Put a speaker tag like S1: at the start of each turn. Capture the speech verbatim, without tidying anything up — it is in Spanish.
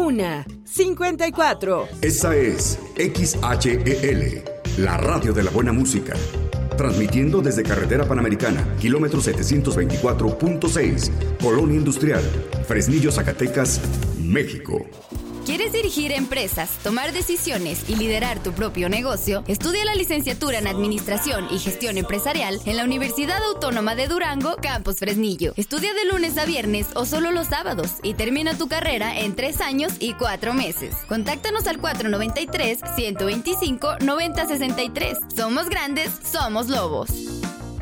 S1: una, cincuenta y cuatro.
S2: Esa es X H E L, la radio de la buena música. Transmitiendo desde Carretera Panamericana, kilómetro setecientos veinticuatro punto seis, Colonia Industrial, Fresnillo, Zacatecas, México.
S3: ¿Quieres dirigir empresas, tomar decisiones y liderar tu propio negocio? Estudia la licenciatura en Administración y Gestión Empresarial en la Universidad Autónoma de Durango, Campus Fresnillo. Estudia de lunes a viernes o solo los sábados y termina tu carrera en tres años y cuatro meses. Contáctanos al cuatro noventa y tres, ciento veinticinco, noventa sesenta y tres. Somos grandes, somos lobos.